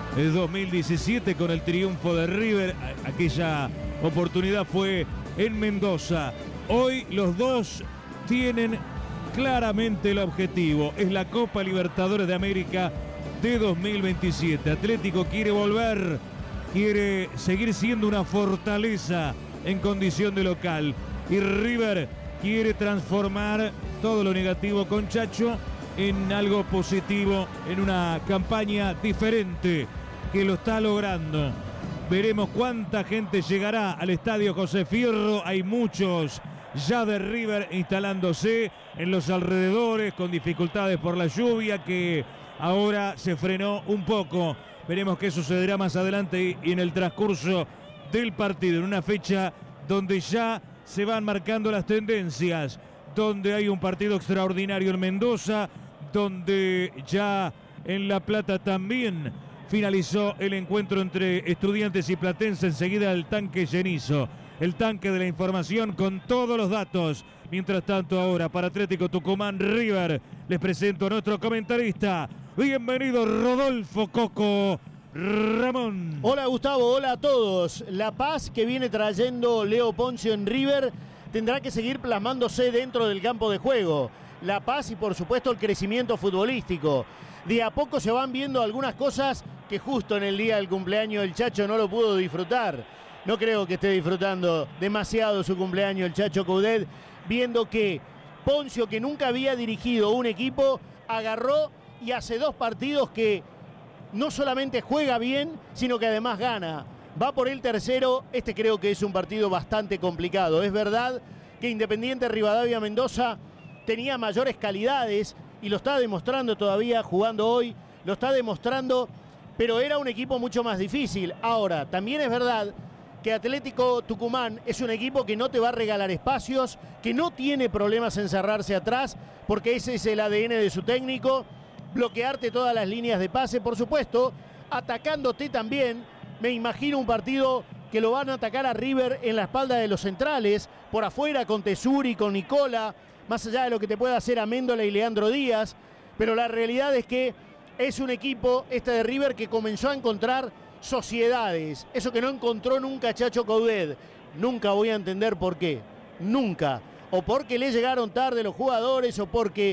2017 con el triunfo de River. Aquella oportunidad fue en Mendoza. Hoy los dos tienen claramente el objetivo. Es la Copa Libertadores de América de 2027. Atlético quiere volver, quiere seguir siendo una fortaleza en condición de local. Y River quiere transformar todo lo negativo con Chacho en algo positivo, en una campaña diferente que lo está logrando. Veremos cuánta gente llegará al estadio José Fierro. Hay muchos ya de River instalándose en los alrededores con dificultades por la lluvia que ahora se frenó un poco. Veremos qué sucederá más adelante y en el transcurso del partido, en una fecha donde ya se van marcando las tendencias, donde hay un partido extraordinario en Mendoza, donde ya en La Plata también finalizó el encuentro entre Estudiantes y Platense. Enseguida el tanque llenizo, el tanque de la información con todos los datos. Mientras tanto, ahora para Atlético Tucumán River, les presento a nuestro comentarista. Bienvenido, Rodolfo Coco Ramón. Hola Gustavo, hola a todos. La paz que viene trayendo Leo Poncio en River tendrá que seguir plasmándose dentro del campo de juego. La paz y por supuesto el crecimiento futbolístico. De a poco se van viendo algunas cosas que justo en el día del cumpleaños el Chacho no lo pudo disfrutar. No creo que esté disfrutando demasiado su cumpleaños el Chacho Coudet, viendo que Poncio, que nunca había dirigido un equipo, agarró y hace 2 partidos que no solamente juega bien, sino que además gana. Va por el tercero. Este creo que es un partido bastante complicado. Es verdad que Independiente Rivadavia Mendoza tenía mayores calidades y lo está demostrando todavía jugando hoy, lo está demostrando, pero era un equipo mucho más difícil. Ahora, también es verdad que Atlético Tucumán es un equipo que no te va a regalar espacios, que no tiene problemas en cerrarse atrás, porque ese es el ADN de su técnico, bloquearte todas las líneas de pase, por supuesto, atacándote también. Me imagino un partido que lo van a atacar a River en la espalda de los centrales, por afuera con Tesuri, con Nicola, más allá de lo que te pueda hacer Améndola y Leandro Díaz, pero la realidad es que es un equipo, este de River, que comenzó a encontrar sociedades, eso que no encontró nunca Chacho Coudet. Nunca voy a entender por qué, nunca, o porque le llegaron tarde los jugadores, o porque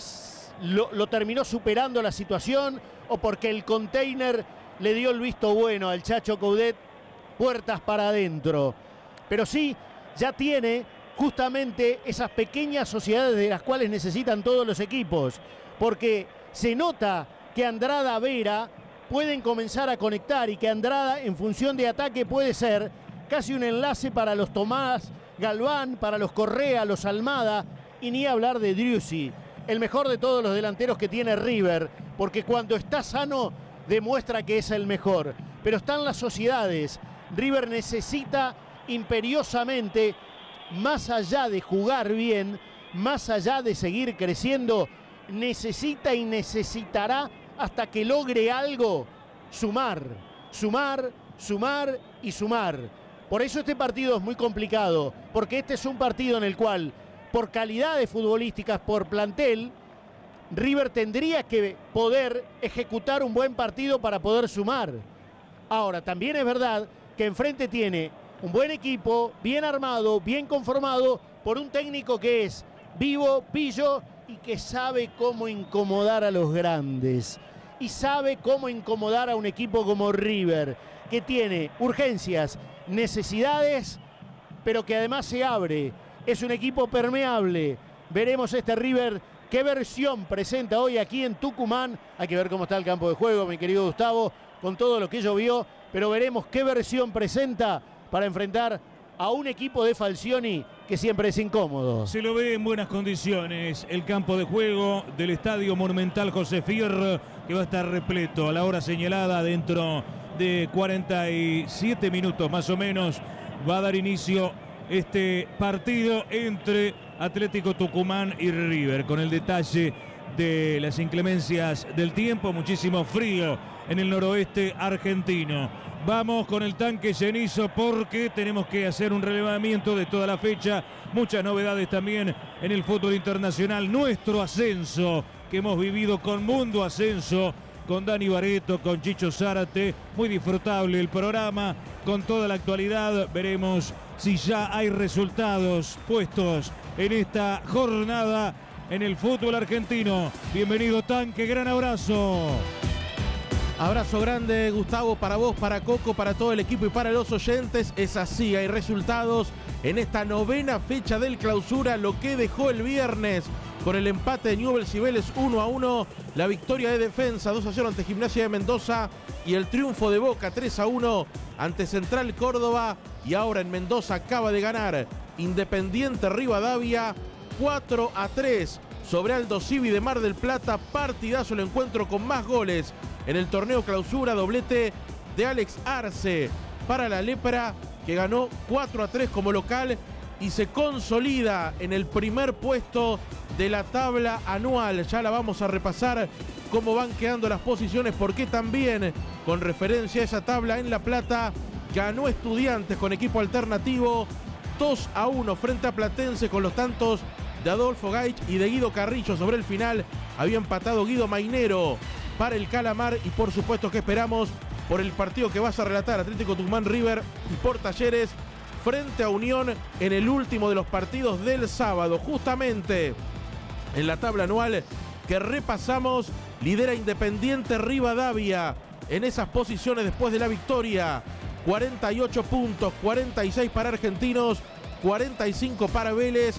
lo terminó superando la situación, o porque el container le dio el visto bueno al Chacho Coudet, puertas para adentro. Pero sí, ya tiene justamente esas pequeñas sociedades de las cuales necesitan todos los equipos, porque se nota que Andrada Vera pueden comenzar a conectar y que Andrada en función de ataque puede ser casi un enlace para los Tomás Galván, para los Correa, los Almada, y ni hablar de Driussi, el mejor de todos los delanteros que tiene River, porque cuando está sano demuestra que es el mejor. Pero están las sociedades. River necesita imperiosamente, más allá de jugar bien, más allá de seguir creciendo, necesita y necesitará hasta que logre algo, sumar, sumar, sumar y sumar. Por eso este partido es muy complicado, porque este es un partido en el cual, por calidades futbolísticas, por plantel, River tendría que poder ejecutar un buen partido para poder sumar. Ahora, también es verdad que enfrente tiene un buen equipo, bien armado, bien conformado, por un técnico que es vivo, pillo y que sabe cómo incomodar a los grandes. Y sabe cómo incomodar a un equipo como River, que tiene urgencias, necesidades, pero que además se abre. Es un equipo permeable. Veremos este River qué versión presenta hoy aquí en Tucumán. Hay que ver cómo está el campo de juego, mi querido Gustavo, con todo lo que llovió, pero veremos qué versión presenta para enfrentar a un equipo de Falcioni que siempre es incómodo. Se lo ve en buenas condiciones el campo de juego del Estadio Monumental José Fierro, que va a estar repleto a la hora señalada. Dentro de 47 minutos más o menos va a dar inicio este partido entre Atlético Tucumán y River, con el detalle de las inclemencias del tiempo, muchísimo frío en el noroeste argentino. Vamos con el tanque llenizo porque tenemos que hacer un relevamiento de toda la fecha. Muchas novedades también en el fútbol internacional. Nuestro ascenso que hemos vivido con Mundo Ascenso con Dani Barreto, con Chicho Zárate. Muy disfrutable el programa, con toda la actualidad. Veremos si ya hay resultados puestos en esta jornada en el fútbol argentino. Bienvenido, Tanque, gran abrazo. Abrazo grande, Gustavo, para vos, para Coco, para todo el equipo y para los oyentes. Es así, hay resultados en esta 9ª fecha del Clausura, lo que dejó el viernes con el empate de Newell's y Vélez 1-1, la victoria de Defensa 2-0 ante Gimnasia de Mendoza y el triunfo de Boca 3-1 ante Central Córdoba. Y ahora en Mendoza acaba de ganar Independiente Rivadavia 4-3 sobre Aldo Civi de Mar del Plata. Partidazo el encuentro con más goles en el torneo Clausura, doblete de Alex Arce para la Lepra, que ganó 4-3 como local y se consolida en el primer puesto de la tabla anual. Ya la vamos a repasar cómo van quedando las posiciones, porque también con referencia a esa tabla en La Plata ganó Estudiantes con equipo alternativo 2-1 frente a Platense, con los tantos de Adolfo Gaich y de Guido Carrillo. Sobre el final había empatado Guido Mainero para el Calamar. Y por supuesto que esperamos por el partido que vas a relatar, Atlético Tucumán River por Talleres frente a Unión en el último de los partidos del sábado. Justamente en la tabla anual que repasamos, lidera Independiente Rivadavia en esas posiciones después de la victoria. 48 puntos, 46 para Argentinos, 45 para Vélez,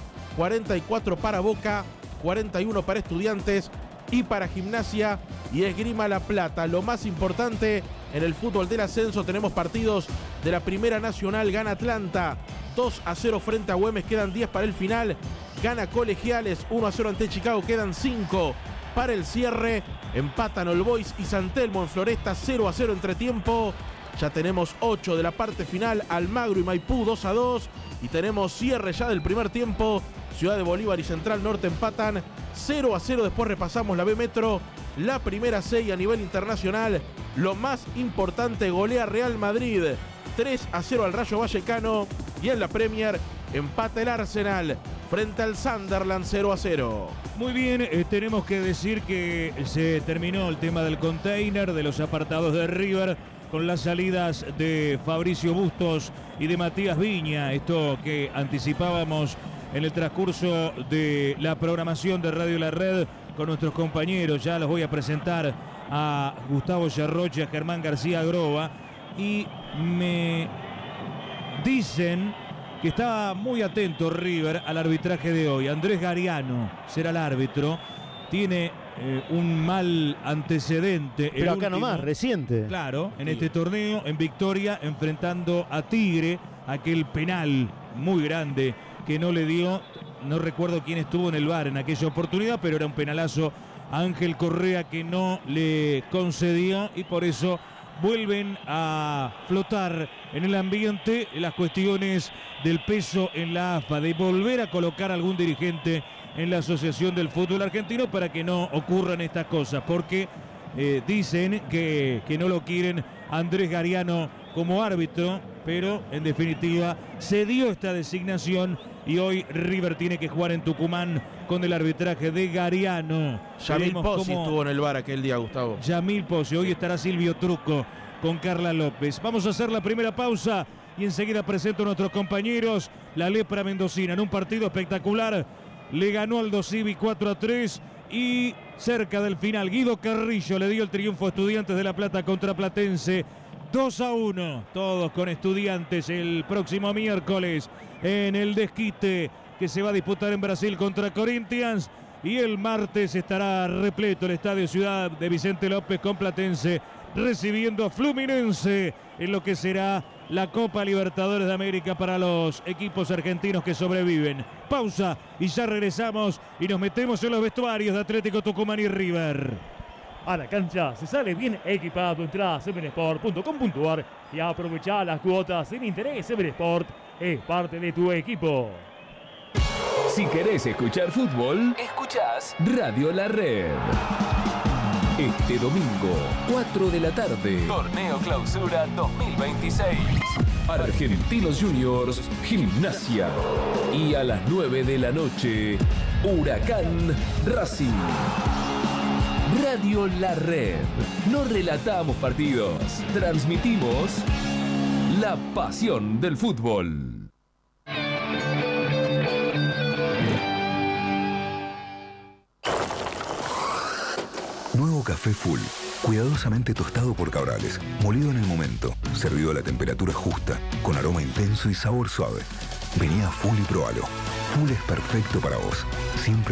44 para Boca, 41 para Estudiantes y para Gimnasia y Esgrima La Plata. Lo más importante en el fútbol del ascenso, tenemos partidos de la Primera Nacional. Gana Atlanta 2-0 frente a Güemes, quedan 10 para el final. Gana Colegiales 1-0 ante Chicago, quedan 5 para el cierre. Empatan All Boys y San Telmo en Floresta 0-0 entretiempo. Ya tenemos 8 de la parte final, Almagro y Maipú 2-2. Y tenemos cierre ya del primer tiempo. Ciudad de Bolívar y Central Norte empatan 0-0. Después repasamos la B Metro, la primera C, y a nivel internacional, lo más importante, golea Real Madrid 3-0 al Rayo Vallecano. Y en la Premier empata el Arsenal frente al Sunderland 0-0. Muy bien, tenemos que decir que se terminó el tema del container, de los apartados de River, con las salidas de Fabricio Bustos y de Matías Viña. Esto que anticipábamos en el transcurso de la programación de Radio La Red con nuestros compañeros. Ya los voy a presentar a Gustavo Cerroche, a Germán García Groba, y me dicen que estaba muy atento River al arbitraje de hoy. Andrés Gariano será el árbitro. Tiene un mal antecedente. Pero acá nomás, reciente. Claro, en este torneo, en Victoria, enfrentando a Tigre, aquel penal muy grande que no le dio. No recuerdo quién estuvo en el VAR en aquella oportunidad, pero era un penalazo a Ángel Correa que no le concedió, y por eso vuelven a flotar en el ambiente las cuestiones del peso en la AFA, de volver a colocar algún dirigente en la Asociación del Fútbol Argentino para que no ocurran estas cosas, porque dicen que no lo quieren Andrés Gariano como árbitro, pero en definitiva se dio esta designación y hoy River tiene que jugar en Tucumán con el arbitraje de Gariano. Yamil Pozzi estuvo en el VAR aquel día, Gustavo. Yamil Pozzi, hoy estará Silvio Trucco con Carla López. Vamos a hacer la primera pausa y enseguida presento a nuestros compañeros. La Lepra mendocina en un partido espectacular le ganó Aldo Civi 4-3 y cerca del final Guido Carrillo le dio el triunfo a Estudiantes de La Plata contra Platense 2-1. Todos con Estudiantes el próximo miércoles en el desquite que se va a disputar en Brasil contra Corinthians, y el martes estará repleto el Estadio Ciudad de Vicente López con Platense recibiendo a Fluminense en lo que será la Copa Libertadores de América para los equipos argentinos que sobreviven. Pausa y ya regresamos y nos metemos en los vestuarios de Atlético Tucumán y River. A la cancha se sale bien equipado. Entrá a sevensport.com.ar y aprovecha las cuotas sin interés. Seven Sport es parte de tu equipo. Si querés escuchar fútbol, escuchás Radio La Red. Este domingo, 4 de la tarde, Torneo Clausura 2026. Argentinos Juniors, Gimnasia. Y a las 9 de la noche, Huracán Racing. Radio La Red. No relatamos partidos, transmitimos la pasión del fútbol. Nuevo café Full, cuidadosamente tostado por Cabrales, molido en el momento, servido a la temperatura justa, con aroma intenso y sabor suave. Vení a Full y probalo. Full es perfecto para vos, siempre